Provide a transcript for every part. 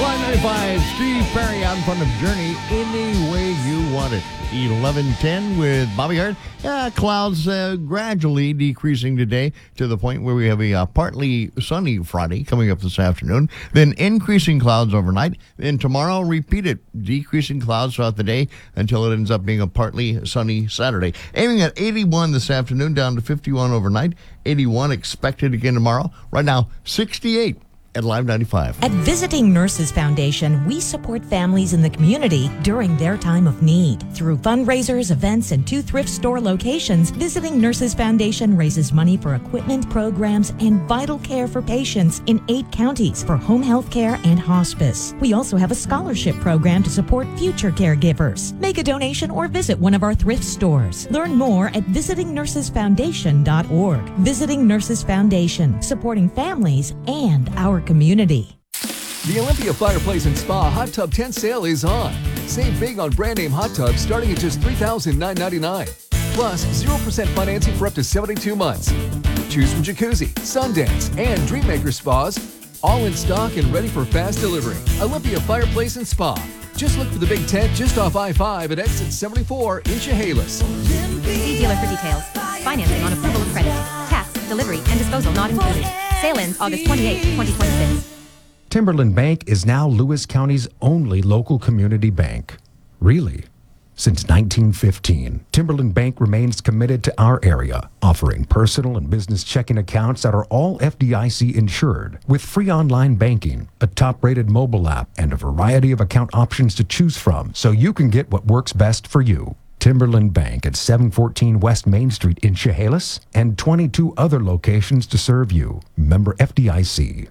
Line 95, Steve Perry out in front of Journey, Any Way You Want It. 11:10 with Bobby Hart. Clouds gradually decreasing today to the point where we have a partly sunny Friday coming up this afternoon. Then increasing clouds overnight. Then tomorrow, repeat it. Decreasing clouds throughout the day until it ends up being a partly sunny Saturday. Aiming at 81 this afternoon, down to 51 overnight. 81 expected again tomorrow. Right now, 68. At Live 95. At Visiting Nurses Foundation, we support families in the community during their time of need. Through fundraisers, events, and 2 thrift store locations, Visiting Nurses Foundation raises money for equipment, programs, and vital care for patients in 8 counties for home health care and hospice. We also have a scholarship program to support future caregivers. Make a donation or visit one of our thrift stores. Learn more at visitingnursesfoundation.org. Visiting Nurses Foundation, supporting families and our community. The Olympia Fireplace and Spa Hot Tub Tent Sale is on. Save big on brand name hot tubs starting at just $3,999. Plus, 0% financing for up to 72 months. Choose from Jacuzzi, Sundance, and Dreammaker Spas, all in stock and ready for fast delivery. Olympia Fireplace and Spa. Just look for the big tent just off I-5 at exit 74 in Chehalis. See dealer for details. Financing on approval of credit. Tax, delivery, and disposal not included. Sale ends August 28, 2026. Timberland Bank is now Lewis County's only local community bank. Really? Since 1915, Timberland Bank remains committed to our area, offering personal and business checking accounts that are all FDIC insured, with free online banking, a top-rated mobile app, and a variety of account options to choose from, so you can get what works best for you. Timberland Bank at 714 West Main Street in Chehalis, and 22 other locations to serve you. Member FDIC.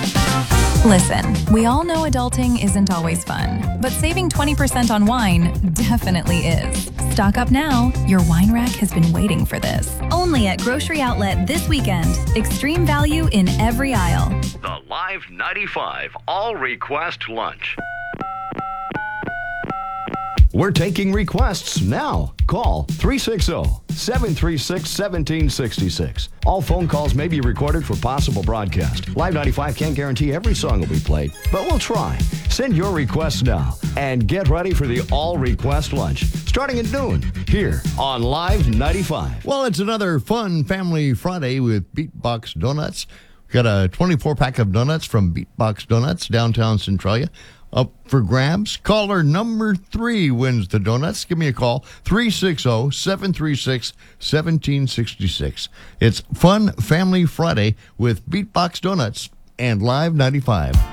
Listen, we all know adulting isn't always fun, but saving 20% on wine definitely is. Stock up now. Your wine rack has been waiting for this. Only at Grocery Outlet this weekend. Extreme value in every aisle. The Live 95 All Request Lunch. We're taking requests now. Call 360-736-1766. All phone calls may be recorded for possible broadcast. Live 95 can't guarantee every song will be played, but we'll try. Send your requests now and get ready for the All Request Lunch starting at noon here on Live 95. Well, it's another fun Family Friday with Beatbox Donuts. We've got a 24-pack of donuts from Beatbox Donuts, downtown Centralia. Up for grabs. Caller number 3 wins the donuts. Give me a call, 360-736-1766. It's Fun Family Friday with Beatbox Donuts and Live 95.